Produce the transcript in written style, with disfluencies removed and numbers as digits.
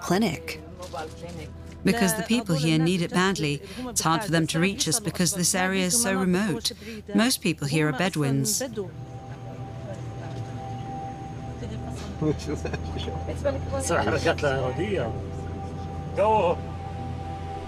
clinic. Because the people here need it badly. It's hard for them to reach us because this area is so remote. Most people here are Bedouins. حركات لا إرادية جو